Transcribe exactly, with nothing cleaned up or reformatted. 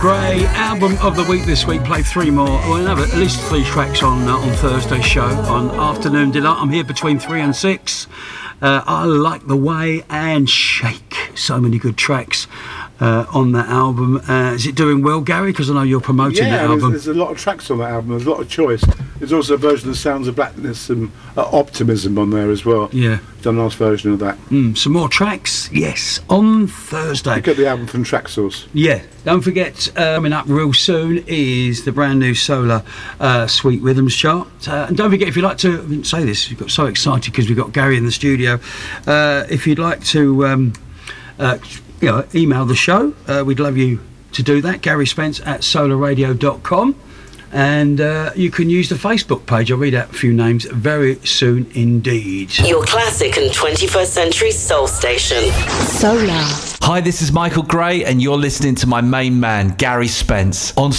Gray, album of the week this week. Play three more, well, another, at least three tracks on uh, on Thursday's show on Afternoon Delight. I'm here between three and six. Uh, I Like the Way and Shake. So many good tracks uh, on that album. Uh, is it doing well, Gary? Because I know you're promoting yeah, that album. There's, there's a lot of tracks on that album. There's a lot of choice. There's also a version of Sounds of Blackness and uh, Optimism on there as well. Yeah. Done a nice version of that. Mm, some more tracks? Yes, on Thursday. Look at the album from Tracksource. Yeah. Don't forget, uh, coming up real soon is the brand new Solar uh, Sweet Rhythms chart. Uh, and don't forget, if you'd like to, I didn't say this, we got so excited because we got Gary in the studio. Uh, if you'd like to, um, uh, you know, email the show, uh, we'd love you to do that. Gary Spence at solar radio dot com. And uh, you can use the Facebook page. I'll read out a few names very soon indeed. Your classic and twenty-first century soul station. Solar. Hi, this is Michael Gray, and you're listening to my main man, Gary Spence, on